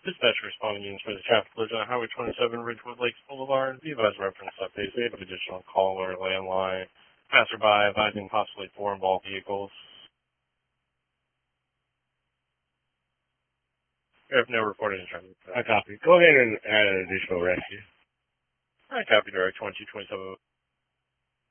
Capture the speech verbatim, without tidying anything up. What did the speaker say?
Dispatch responding units for the traffic collision on Highway twenty-seven, Ridgewood Lakes Boulevard. The advised reference updates. We have an additional caller, landline, passerby, advising possibly four involved vehicles. We have no reported insurance. I copy. Go ahead and add an additional rescue. I copy direct twenty-two twenty-seven.